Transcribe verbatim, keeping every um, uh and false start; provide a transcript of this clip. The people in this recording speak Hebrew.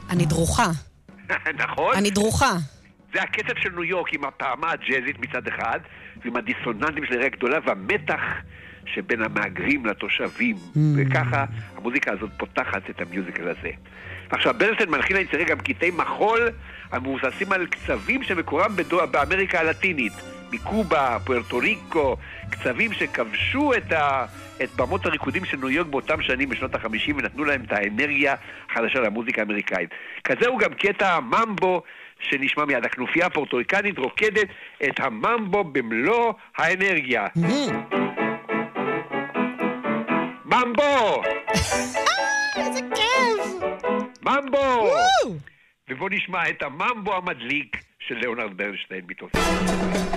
אני דרוכה. נכון? אני דרוכה. זה הקצב של ניו יורק עם הפעמה הג'אזית מצד אחד, ועם הדיסוננטים של הרגע גדולה, והמתח שבין המהגרים לתושבים. Mm. וככה המוזיקה הזאת פותחת את המיוזיקל הזה. עכשיו, ברנשטיין מלחין ליצירה גם קטעי מחול המבוססים על קצבים שמקורם בדו... באמריקה הלטינית, מקובה, פוארטו ריקו, קצבים שכבשו את, ה... את במות הריקודים של ניו יורק באותם שנים בשנות ה-חמישים ונתנו להם את האנרגיה החדשה למוזיקה האמריקאית. כזה הוא גם קטע הממבו שנשמע מיד. הכנופיה הפורטוריקנית רוקדת את הממבו במלוא האנרגיה. ממבו! איזה כיף! ממבו! ובוא נשמע את הממבו המדליק של ליאונרד ברנשטיין מתופעה.